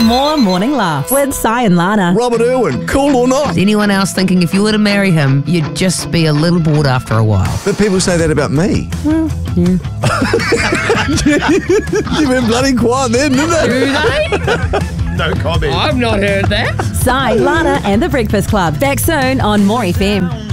More Morning Laughs with Si and Lana. Robert Irwin, cool or not? Is anyone else thinking if you were to marry him, you'd just be a little bored after a while? But people say that about me. Well, yeah. You've been bloody quiet then, didn't they? Do they? No comment. I've not heard that. Si, Lana and The Breakfast Club. Back soon on More FM.